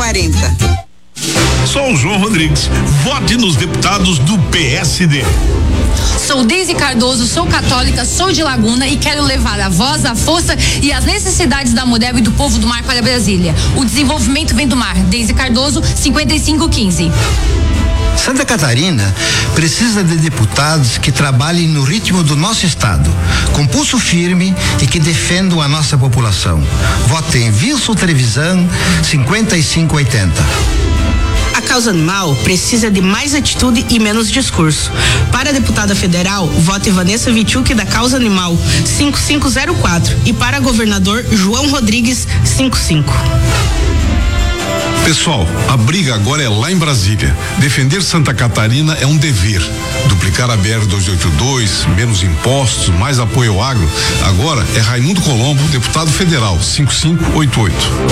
3040. Sou o João Rodrigues. Vote nos deputados do PSD. Sou Deise Cardoso, sou católica, sou de Laguna e quero levar a voz, a força e as necessidades da mulher e do povo do mar para Brasília. O desenvolvimento vem do mar. Deise Cardoso, 5515. Santa Catarina precisa de deputados que trabalhem no ritmo do nosso estado, com pulso firme e que defendam a nossa população. Vote em Wilson Trevisan, 5580. A causa animal precisa de mais atitude e menos discurso. Para a deputada federal, vote Vanessa Vichuk da Causa Animal, 5504. E para governador, João Rodrigues, 55. Pessoal, a briga agora é lá em Brasília. Defender Santa Catarina é um dever. Duplicar a BR-282, menos impostos, mais apoio ao agro. Agora é Raimundo Colombo, deputado federal, 5588.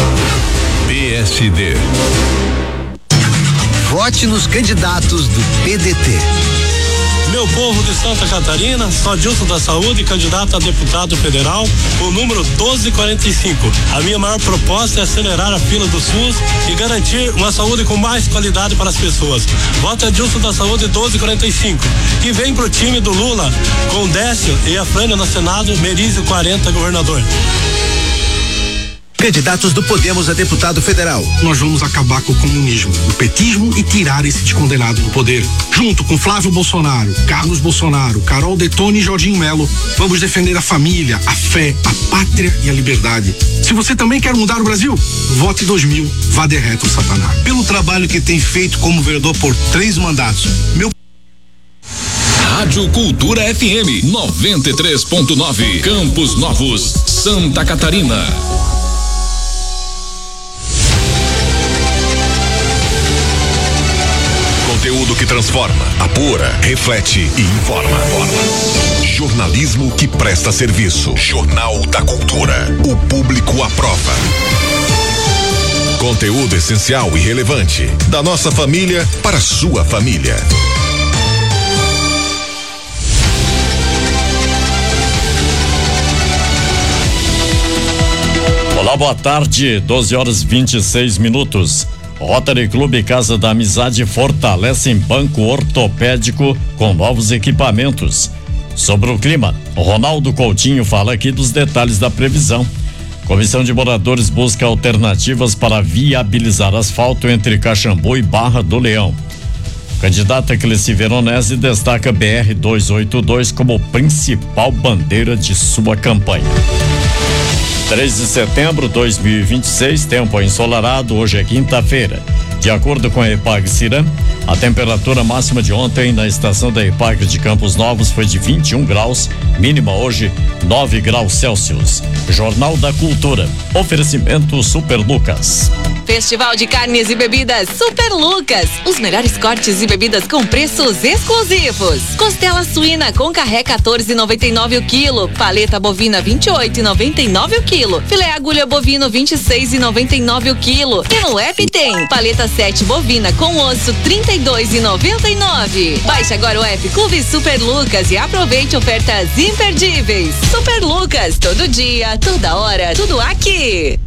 PSD. Vote nos candidatos do PDT. Meu povo de Santa Catarina, sou Adilson da Saúde, candidato a deputado federal, o número 1245. A minha maior proposta é acelerar a fila do SUS e garantir uma saúde com mais qualidade para as pessoas. Vote Adilson da Saúde 1245. E vem pro time do Lula com o Décio e a Frânia no Senado, Merizio 40, governador. Candidatos do Podemos a deputado federal. Nós vamos acabar com o comunismo, o petismo e tirar esse descondenado do poder. Junto com Flávio Bolsonaro, Carlos Bolsonaro, Carol Detone e Jorginho Melo, vamos defender a família, a fé, a pátria e a liberdade. Se você também quer mudar o Brasil, vote 2000, vá de reto, Satanás. Pelo trabalho que tem feito como vereador por 3 mandatos, Rádio Cultura FM 93.9, Campos Novos, Santa Catarina. Conteúdo que transforma, apura, reflete e informa. Jornalismo que presta serviço. Jornal da Cultura. O público aprova. Conteúdo essencial e relevante. Da nossa família para a sua família. Olá, boa tarde, 12h26. Rotary Clube Casa da Amizade fortalece em banco ortopédico com novos equipamentos. Sobre o clima, Ronaldo Coutinho fala aqui dos detalhes da previsão. Comissão de moradores busca alternativas para viabilizar asfalto entre Caxambu e Barra do Leão. Candidata Cleci Veronese destaca BR-282 como principal bandeira de sua campanha. 3 de setembro de 2026, tempo ensolarado, hoje é quinta-feira. De acordo com a EPAG-CIRAM, a temperatura máxima de ontem na estação da EPAG de Campos Novos foi de 21 graus, mínima hoje 9 graus Celsius. Jornal da Cultura, oferecimento Super Lucas. Festival de Carnes e Bebidas Super Lucas. Os melhores cortes e bebidas com preços exclusivos. Costela suína com carré 14,99 o quilo. Paleta bovina 28,99 o quilo. Filé agulha bovino 26,99 o quilo. E no app tem paleta 7 bovina com osso 32,99. Baixe agora o app Clube Super Lucas e aproveite ofertas imperdíveis. Super Lucas, todo dia, toda hora, tudo aqui.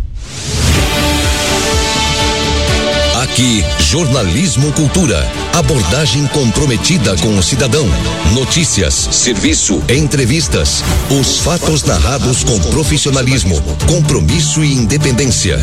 Aqui, jornalismo cultura. Abordagem comprometida com o cidadão. Notícias, serviço, entrevistas. Os fatos narrados com profissionalismo, compromisso e independência.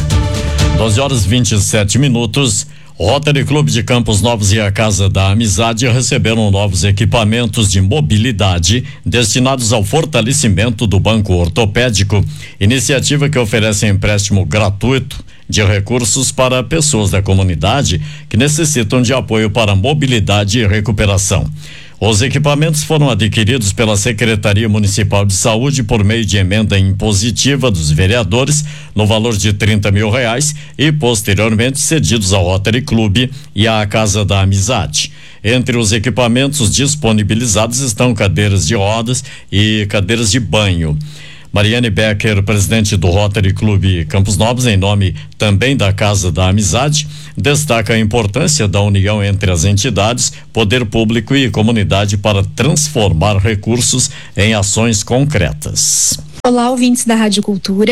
12h27. Rotary Clube de Campos Novos e a Casa da Amizade receberam novos equipamentos de mobilidade destinados ao fortalecimento do banco ortopédico, iniciativa que oferece empréstimo gratuito de recursos para pessoas da comunidade que necessitam de apoio para mobilidade e recuperação. Os equipamentos foram adquiridos pela Secretaria Municipal de Saúde por meio de emenda impositiva dos vereadores no valor de R$30 mil e posteriormente cedidos ao Rotary Clube e à Casa da Amizade. Entre os equipamentos disponibilizados estão cadeiras de rodas e cadeiras de banho. Mariane Becker, presidente do Rotary Clube Campos Novos, em nome também da Casa da Amizade, destaca a importância da união entre as entidades, poder público e comunidade para transformar recursos em ações concretas. Olá, ouvintes da Rádio Cultura.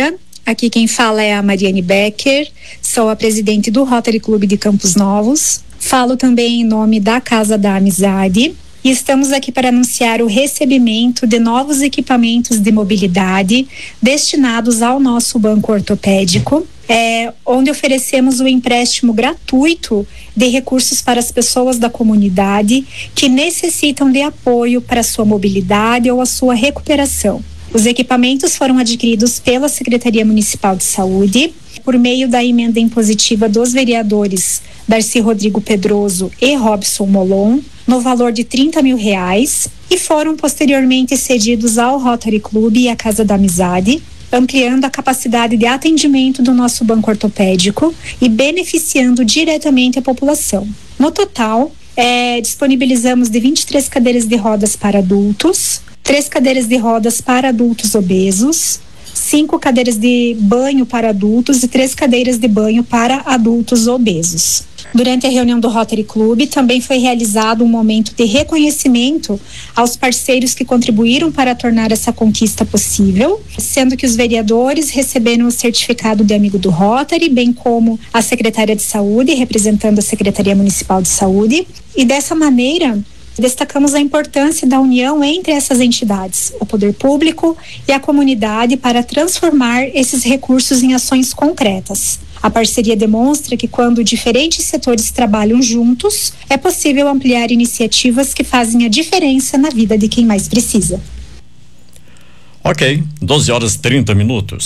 Aqui quem fala é a Mariane Becker, sou a presidente do Rotary Clube de Campos Novos. Falo também em nome da Casa da Amizade e estamos aqui para anunciar o recebimento de novos equipamentos de mobilidade destinados ao nosso banco ortopédico, onde oferecemos o empréstimo gratuito de recursos para as pessoas da comunidade que necessitam de apoio para a sua mobilidade ou a sua recuperação. Os equipamentos foram adquiridos pela Secretaria Municipal de Saúde por meio da emenda impositiva dos vereadores Darcy Rodrigo Pedroso e Robson Molon, no valor de R$30 mil, e foram posteriormente cedidos ao Rotary Clube e à Casa da Amizade, ampliando a capacidade de atendimento do nosso banco ortopédico e beneficiando diretamente a população. No total, disponibilizamos de 23 cadeiras de rodas para adultos, 3 cadeiras de rodas para adultos obesos, 5 cadeiras de banho para adultos e 3 cadeiras de banho para adultos obesos. Durante a reunião do Rotary Clube, também foi realizado um momento de reconhecimento aos parceiros que contribuíram para tornar essa conquista possível, sendo que os vereadores receberam o certificado de amigo do Rotary, bem como a secretária de saúde, representando a Secretaria Municipal de Saúde, e dessa maneira destacamos a importância da união entre essas entidades, o poder público e a comunidade, para transformar esses recursos em ações concretas. A parceria demonstra que quando diferentes setores trabalham juntos, é possível ampliar iniciativas que fazem a diferença na vida de quem mais precisa. Ok, 12h30.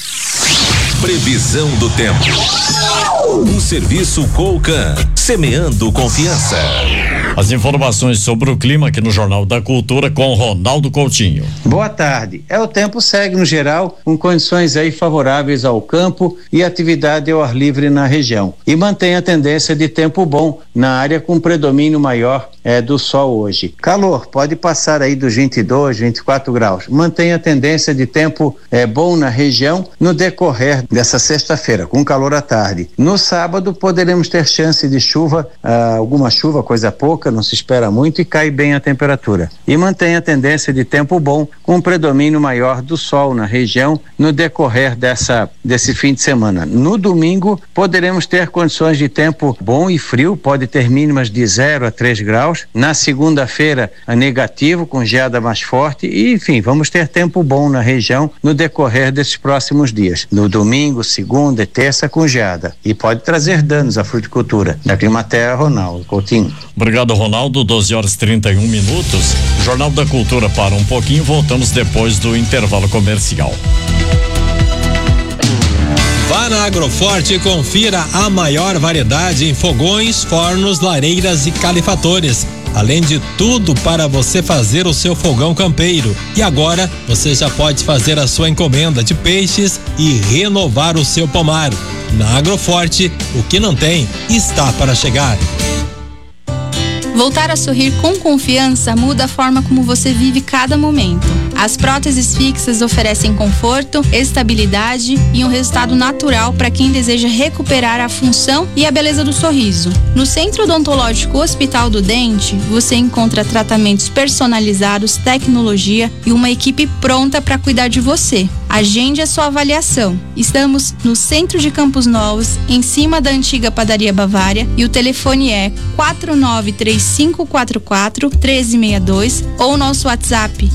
Previsão do tempo. Um serviço Colcan, semeando confiança. As informações sobre o clima aqui no Jornal da Cultura com Ronaldo Coutinho. Boa tarde. O tempo segue no geral com condições aí favoráveis ao campo e atividade ao ar livre na região. E mantém a tendência de tempo bom na área com predomínio maior do sol hoje. Calor pode passar aí dos 22, 24 graus. Mantém a tendência de tempo bom na região no decorrer dessa sexta-feira, com calor à tarde. No sábado poderemos ter chance de chuva, alguma chuva, coisa pouca, não se espera muito, e cai bem a temperatura. E mantém a tendência de tempo bom com predomínio maior do sol na região no decorrer desse fim de semana. No domingo poderemos ter condições de tempo bom e frio, pode ter mínimas de 0 a 3 graus. Na segunda-feira, negativo, com geada mais forte, e enfim, vamos ter tempo bom na região no decorrer desses próximos dias. No domingo, segunda e terça, com geada. E pode trazer danos à fruticultura. Da Climaterra, Ronaldo Coutinho. Obrigado, Ronaldo. 12h31. Jornal da Cultura para um pouquinho, voltamos depois do intervalo comercial. Vá na Agroforte e confira a maior variedade em fogões, fornos, lareiras e calefatores. Além de tudo para você fazer o seu fogão campeiro. E agora você já pode fazer a sua encomenda de peixes e renovar o seu pomar. Na Agroforte, o que não tem está para chegar. Voltar a sorrir com confiança muda a forma como você vive cada momento. As próteses fixas oferecem conforto, estabilidade e um resultado natural para quem deseja recuperar a função e a beleza do sorriso. No Centro Odontológico Hospital do Dente, você encontra tratamentos personalizados, tecnologia e uma equipe pronta para cuidar de você. Agende a sua avaliação. Estamos no centro de Campos Novos, em cima da antiga padaria Bavária, e o telefone é 493544-1362 ou nosso WhatsApp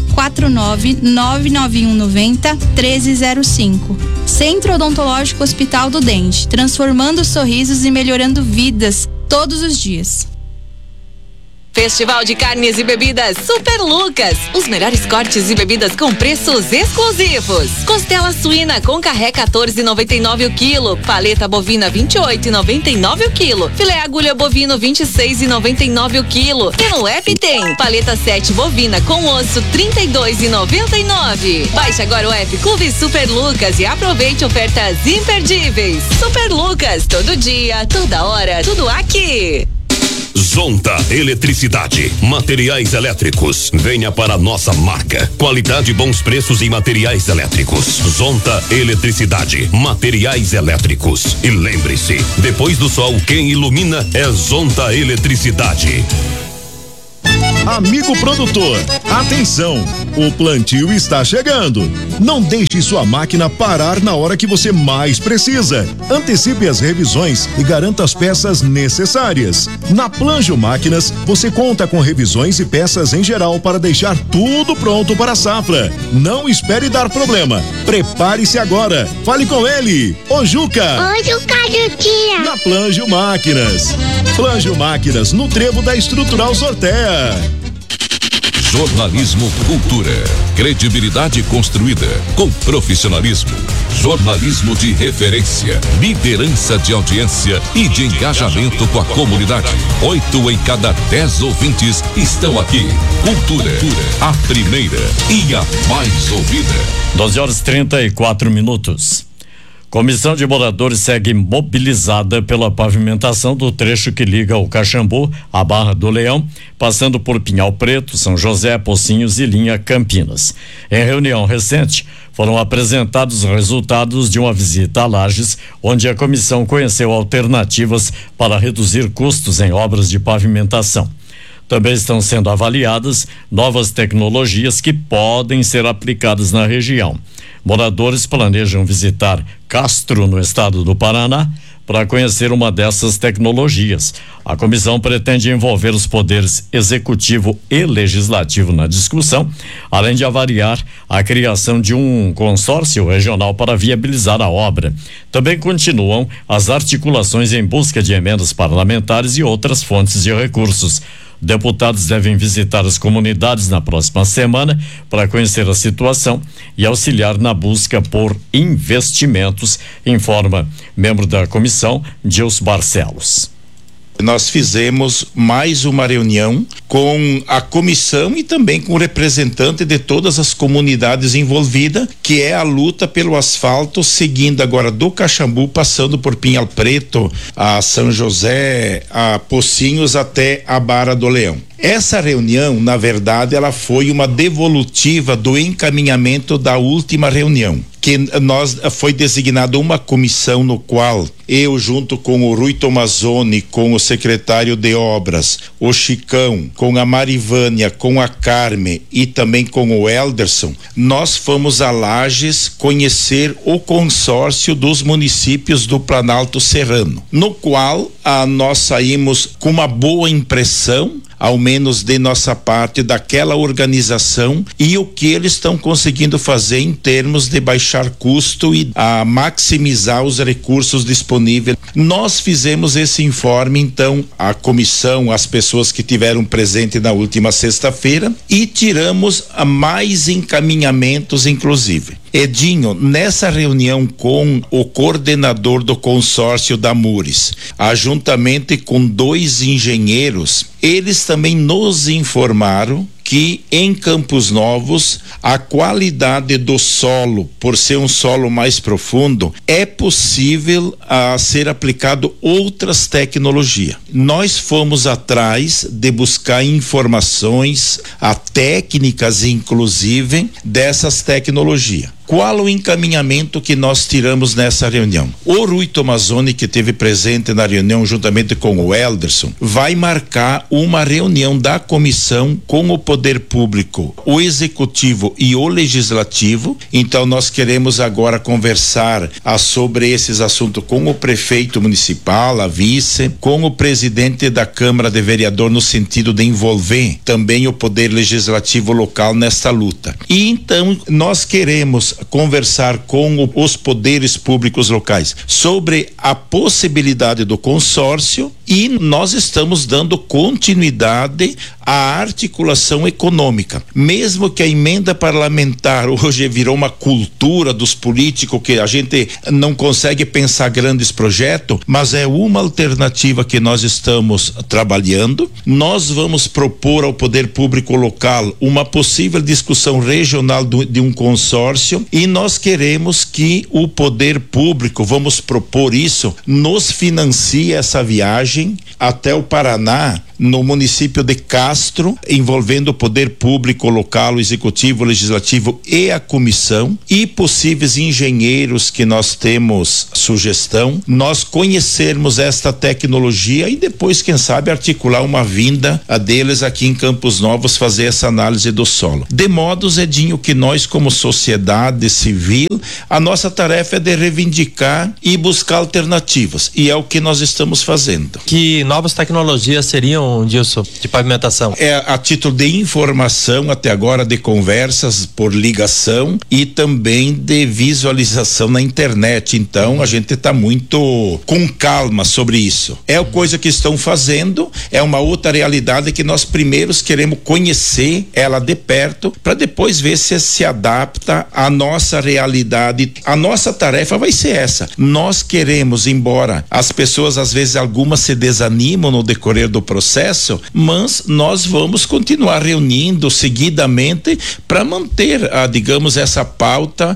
4999190-1305. Centro Odontológico Hospital do Dente, transformando sorrisos e melhorando vidas todos os dias. Festival de Carnes e Bebidas Super Lucas. Os melhores cortes e bebidas com preços exclusivos. Costela suína com carré 14,99 o quilo. Paleta bovina 28,99 o quilo. Filé agulha bovino 26,99 o quilo. E no app tem paleta 7 bovina com osso 32,99. Baixe agora o app Clube Super Lucas e aproveite ofertas imperdíveis. Super Lucas, todo dia, toda hora, tudo aqui. Zonta Eletricidade, materiais elétricos. Venha para a nossa marca. Qualidade e bons preços em materiais elétricos. Zonta Eletricidade, materiais elétricos. E lembre-se, depois do sol, quem ilumina é Zonta Eletricidade. Amigo produtor, atenção! O plantio está chegando. Não deixe sua máquina parar na hora que você mais precisa. Antecipe as revisões e garanta as peças necessárias. Na Planjo Máquinas, você conta com revisões e peças em geral para deixar tudo pronto para a safra. Não espere dar problema. Prepare-se agora. Fale com ele, o Juca. Oi, Juca, Juquinha. Na Planjo Máquinas. Planjo Máquinas, no trevo da Estrutural Sorteia. Jornalismo Cultura. Credibilidade construída com profissionalismo. Jornalismo de referência. Liderança de audiência e de engajamento com a comunidade. 8 em cada 10 ouvintes estão aqui. Cultura, a primeira e a mais ouvida. 12h34. Comissão de moradores segue mobilizada pela pavimentação do trecho que liga o Caxambu à Barra do Leão, passando por Pinhal Preto, São José, Pocinhos e linha Campinas. Em reunião recente, foram apresentados os resultados de uma visita a Lages, onde a comissão conheceu alternativas para reduzir custos em obras de pavimentação. Também estão sendo avaliadas novas tecnologias que podem ser aplicadas na região. Moradores planejam visitar Castro, no estado do Paraná, para conhecer uma dessas tecnologias. A comissão pretende envolver os poderes executivo e legislativo na discussão, além de avaliar a criação de um consórcio regional para viabilizar a obra. Também continuam as articulações em busca de emendas parlamentares e outras fontes de recursos. Deputados devem visitar as comunidades na próxima semana para conhecer a situação e auxiliar na busca por investimentos, informa membro da comissão, Gilson Barcelos. Nós fizemos mais uma reunião com a comissão e também com o representante de todas as comunidades envolvidas, que é a luta pelo asfalto, seguindo agora do Caxambu, passando por Pinhal Preto, a São José, a Pocinhos até a Barra do Leão. Essa reunião, na verdade, ela foi uma devolutiva do encaminhamento da última reunião, que foi designada uma comissão no qual eu, junto com o Rui Tomazoni, com o secretário de obras, o Chicão, com a Marivânia, com a Carme e também com o Elderson, nós fomos a Lages conhecer o consórcio dos municípios do Planalto Serrano, no qual nós saímos com uma boa impressão, ao menos de nossa parte, daquela organização e o que eles estão conseguindo fazer em termos de baixar custo e maximizar os recursos disponíveis. Nós fizemos esse informe, então, a comissão, as pessoas que tiveram presente na última sexta-feira, e tiramos mais encaminhamentos, inclusive. Edinho, nessa reunião com o coordenador do consórcio da Mures, juntamente com 2 engenheiros, eles também nos informaram que em Campos Novos a qualidade do solo, por ser um solo mais profundo, é possível ser aplicado outras tecnologias. Nós fomos atrás de buscar informações, técnicas inclusive dessas tecnologias. Qual o encaminhamento que nós tiramos nessa reunião? O Rui Tomazoni, que esteve presente na reunião juntamente com o Elderson, vai marcar uma reunião da comissão com o poder público, o executivo e o legislativo. Então nós queremos agora conversar sobre esses assuntos com o prefeito municipal, a vice, com o presidente da Câmara de Vereador, no sentido de envolver também o poder legislativo local nesta luta. E então nós queremos conversar com os poderes públicos locais sobre a possibilidade do consórcio, e nós estamos dando continuidade à articulação econômica. Mesmo que a emenda parlamentar hoje virou uma cultura dos políticos, que a gente não consegue pensar grandes projetos, mas é uma alternativa que nós estamos trabalhando. Nós vamos propor ao poder público local uma possível discussão regional de um consórcio, e nós queremos que o poder público, vamos propor isso, nos financie essa viagem até o Paraná, no município de Castro, cadastro envolvendo o poder público local, o executivo, o legislativo e a comissão e possíveis engenheiros que nós temos sugestão, nós conhecermos esta tecnologia e depois, quem sabe, articular uma vinda a deles aqui em Campos Novos, fazer essa análise do solo. De modo, Zedinho, que nós como sociedade civil, a nossa tarefa é de reivindicar e buscar alternativas, e é o que nós estamos fazendo. Que novas tecnologias seriam, Dilson, de pavimentação? É a título de informação até agora, de conversas por ligação e também de visualização na internet. Então a gente está muito com calma sobre isso. É a coisa que estão fazendo, é uma outra realidade que nós primeiros queremos conhecer ela de perto para depois ver se adapta à nossa realidade. A nossa tarefa vai ser essa. Nós queremos, embora as pessoas às vezes algumas se desanimam no decorrer do processo, mas nós vamos continuar reunindo seguidamente para manter, digamos, essa pauta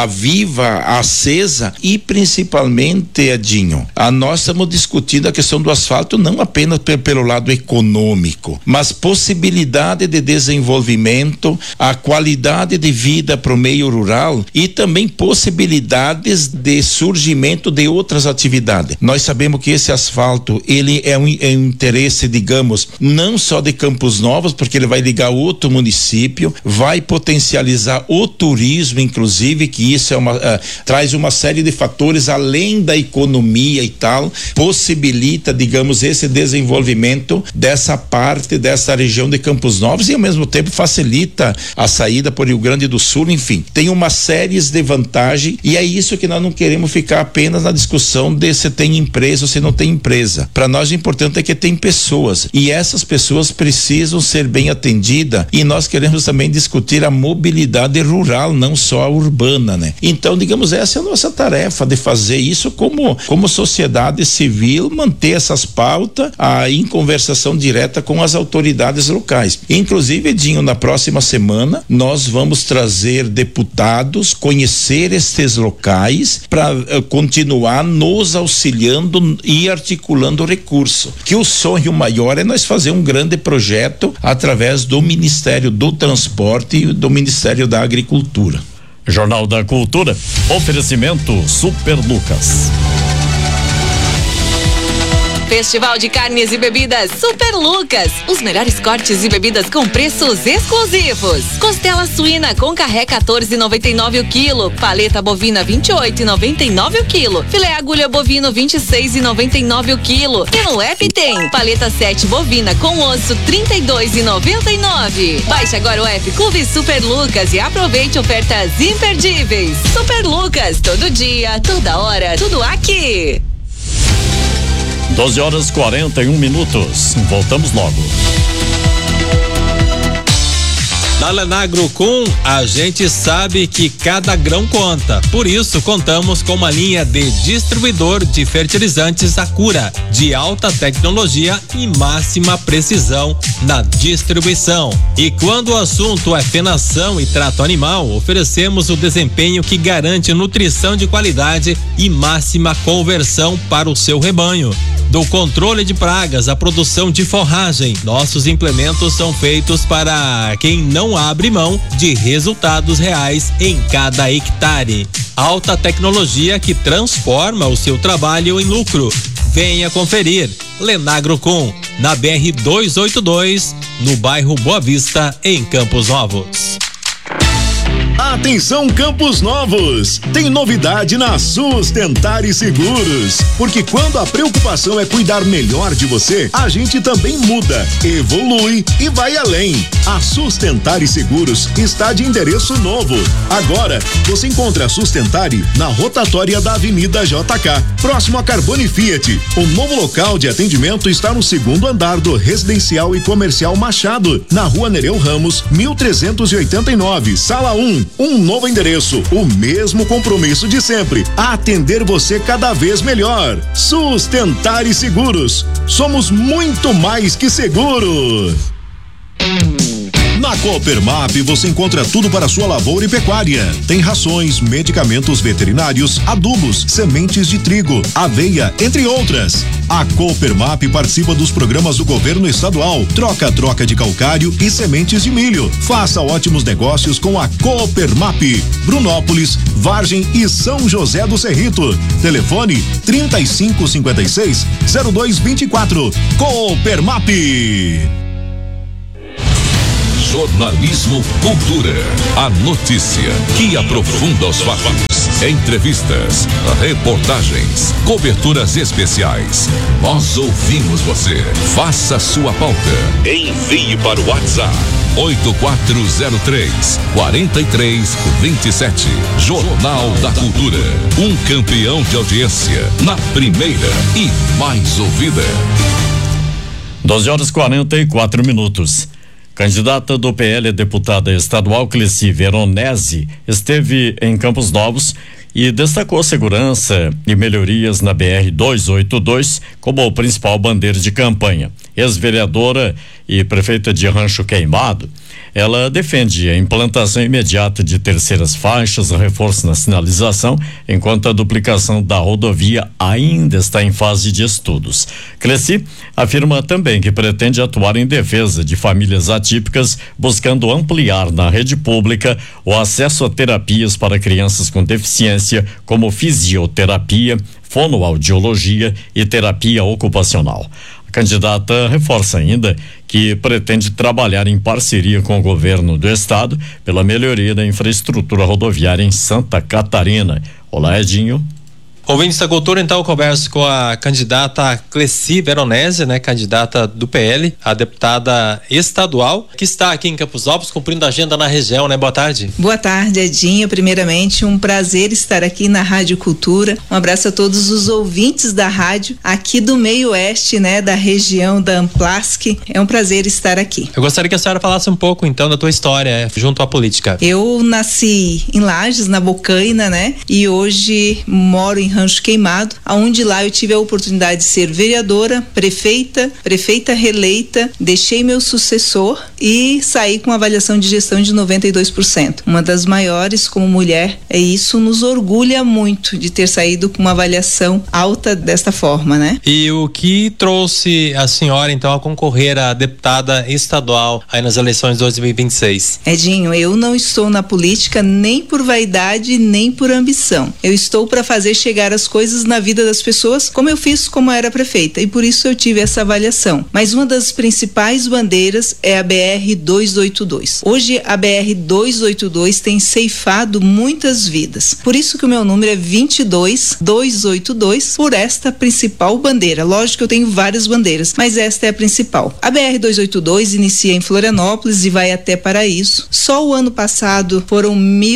viva, acesa e principalmente, Edinho, nós estamos discutindo a questão do asfalto não apenas pelo lado econômico, mas possibilidade de desenvolvimento, a qualidade de vida para o meio rural e também possibilidades de surgimento de outras atividades. Nós sabemos que esse asfalto, ele é um interesse, digamos, não só de Campos Novos, porque ele vai ligar outro município, vai potencializar o turismo, inclusive, que isso traz uma série de fatores além da economia e tal, possibilita, digamos, esse desenvolvimento dessa parte, dessa região de Campos Novos e ao mesmo tempo facilita a saída por Rio Grande do Sul, enfim, tem uma série de vantagens e é isso que nós não queremos ficar apenas na discussão de se tem empresa ou se não tem empresa. Para nós o importante é que tem pessoas e essas pessoas precisam ser bem atendidas e nós queremos também discutir a mobilidade rural, não só a urbana, né? Então, digamos, essa é a nossa tarefa de fazer isso como sociedade civil, manter essas pautas em conversação direta com as autoridades locais. Inclusive, Edinho, na próxima semana nós vamos trazer deputados, conhecer estes locais para continuar nos auxiliando e articulando recurso. Que o sonho maior é nós fazer um grande projeto através do Ministério do Transporte e do Ministério da Agricultura. Jornal da Cultura, oferecimento Super Lucas. Festival de Carnes e Bebidas Super Lucas. Os melhores cortes e bebidas com preços exclusivos. Costela suína com carré 14,99 o quilo. Paleta bovina 28,99 o quilo. Filé agulha bovino 26,99 o quilo. E no app tem paleta 7 bovina com osso 32,99. Baixe agora o app Clube Super Lucas e aproveite ofertas imperdíveis. Super Lucas, todo dia, toda hora, tudo aqui. 12h41. Voltamos logo. Na Lenagrocom, a gente sabe que cada grão conta. Por isso, contamos com uma linha de distribuidor de fertilizantes Acura, de alta tecnologia e máxima precisão na distribuição. E quando o assunto é fenação e trato animal, oferecemos o desempenho que garante nutrição de qualidade e máxima conversão para o seu rebanho. Do controle de pragas à produção de forragem, nossos implementos são feitos para quem não abre mão de resultados reais em cada hectare. Alta tecnologia que transforma o seu trabalho em lucro. Venha conferir. Lenagrocom, na BR-282, no bairro Boa Vista, em Campos Novos. Atenção, Campos Novos! Tem novidade na Sustentar e Seguros. Porque quando a preocupação é cuidar melhor de você, a gente também muda, evolui e vai além. A Sustentar e Seguros está de endereço novo. Agora, você encontra a Sustentare na rotatória da Avenida JK, próximo a Carbone Fiat. O novo local de atendimento está no 2º andar do Residencial e Comercial Machado, na Rua Nereu Ramos, 1389, Sala 1. Um novo endereço, o mesmo compromisso de sempre, atender você cada vez melhor. Sustentar e Seguros. Somos muito mais que seguro. Na Coopermap você encontra tudo para sua lavoura e pecuária. Tem rações, medicamentos veterinários, adubos, sementes de trigo, aveia, entre outras. A Coopermap participa dos programas do governo estadual, troca de calcário e sementes de milho. Faça ótimos negócios com a Coopermap. Brunópolis, Vargem e São José do Cerrito. Telefone 3556-0224. Coopermap. Jornalismo Cultura. A notícia que aprofunda os fatos. Entrevistas, reportagens, coberturas especiais. Nós ouvimos você. Faça sua pauta. Envie para o WhatsApp 8403-4327. Jornal da Cultura. Um campeão de audiência na primeira e mais ouvida. 12h44. Candidata do PL a deputada estadual Cleci Veronese esteve em Campos Novos e destacou a segurança e melhorias na BR-282 como o principal bandeira de campanha. Ex-vereadora e prefeita de Rancho Queimado, ela defende a implantação imediata de terceiras faixas, reforço na sinalização, enquanto a duplicação da rodovia ainda está em fase de estudos. Cleci afirma também que pretende atuar em defesa de famílias atípicas, buscando ampliar na rede pública o acesso a terapias para crianças com deficiência, como fisioterapia, fonoaudiologia e terapia ocupacional. A candidata reforça ainda que pretende trabalhar em parceria com o governo do estado pela melhoria da infraestrutura rodoviária em Santa Catarina. Olá, Edinho. Ouvintes da Cultura, então eu converso com a candidata Cleci Veronese, né, candidata do PL, a deputada estadual, que está aqui em Campos Novos cumprindo a agenda na região, né? Boa tarde. Boa tarde, Edinho. Primeiramente, um prazer estar aqui na Rádio Cultura. Um abraço a todos os ouvintes da rádio aqui do meio oeste, né, da região da Amplasc. É um prazer estar aqui. Eu gostaria que a senhora falasse um pouco, então, da tua história junto à política. Eu nasci em Lages, na Bocaina, né? E hoje moro em Rancho Queimado, aonde lá eu tive a oportunidade de ser vereadora, prefeita reeleita, deixei meu sucessor e saí com uma avaliação de gestão de 92%. Uma das maiores como mulher, isso nos orgulha muito de ter saído com uma avaliação alta desta forma, né? E o que trouxe a senhora então a concorrer a deputada estadual aí nas eleições de 2026? Edinho, eu não estou na política nem por vaidade nem por ambição. Eu estou para fazer chegar as coisas na vida das pessoas, como eu fiz como era prefeita, e por isso eu tive essa avaliação. Mas uma das principais bandeiras é a BR-282. Hoje a BR-282 tem ceifado muitas vidas. Por isso que o meu número é 22282, por esta principal bandeira. Lógico que eu tenho várias bandeiras, mas esta é a principal. A BR-282 inicia em Florianópolis e vai até Paraíso. Só o ano passado foram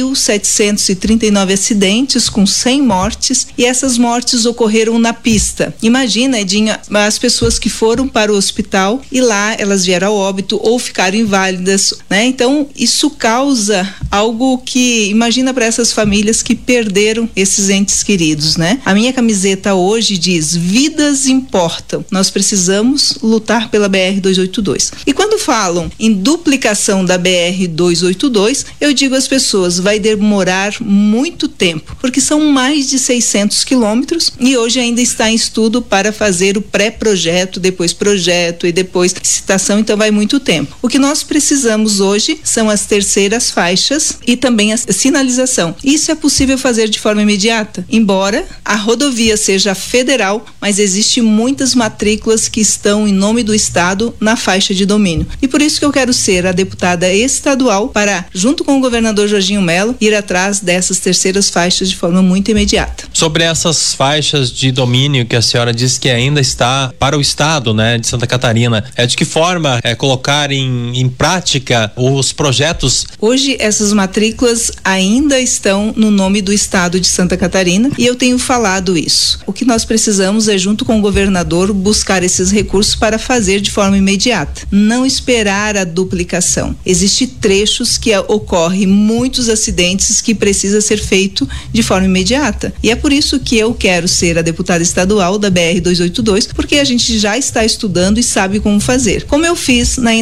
1.739 acidentes com 100 mortes, e essas mortes ocorreram na pista. Imagina, Edinha, as pessoas que foram para o hospital e lá elas vieram ao óbito ou ficaram inválidas, né? Então, isso causa algo que, imagina para essas famílias que perderam esses entes queridos, né? A minha camiseta hoje diz: vidas importam. Nós precisamos lutar pela BR-282. E quando falam em duplicação da BR-282, eu digo às pessoas, vai demorar muito tempo, porque são mais de 600 quilômetros e hoje ainda está em estudo para fazer o pré-projeto, depois projeto e depois licitação, então vai muito tempo. O que nós precisamos hoje são as terceiras faixas e também a sinalização. Isso é possível fazer de forma imediata, embora a rodovia seja federal, mas existe muitas matrículas que estão em nome do estado na faixa de domínio. E por isso que eu quero ser a deputada estadual para, junto com o governador Jorginho Melo, ir atrás dessas terceiras faixas de forma muito imediata. Sobre essas faixas de domínio que a senhora disse que ainda está para o estado, né, de Santa Catarina, de que forma colocar em prática os projetos? Hoje essas matrículas ainda estão no nome do estado de Santa Catarina e eu tenho falado isso. O que nós precisamos é, junto com o governador, buscar esses recursos para fazer de forma imediata. Não esperar a duplicação. Existem trechos que ocorrem muitos acidentes que precisa ser feito de forma imediata. E é por isso que eu quero ser a deputada estadual da BR-282, porque a gente já está estudando e sabe como fazer. Como eu fiz na entrada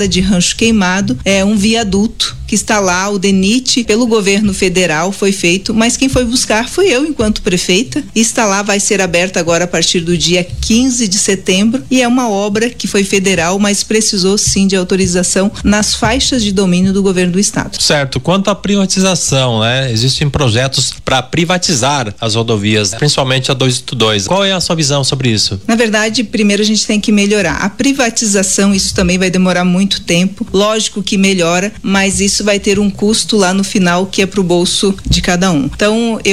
de Rancho Queimado, é um viaduto que está lá, o DENIT, pelo governo federal foi feito, mas quem foi buscar fui eu enquanto prefeita, e está lá, vai ser aberta agora a partir do dia 15 de setembro, e é uma obra que foi federal, mas precisou sim de autorização nas faixas de domínio do governo do estado. Certo, quanto à privatização, né? Existem projetos para privatizar as rodovias, principalmente a 282. Qual é a sua visão sobre isso? Na verdade, primeiro a gente tem que melhorar. A privatização, isso também vai demorar muito tempo, lógico que melhora, mas isso vai ter um custo lá no final que é pro bolso de cada um. Então,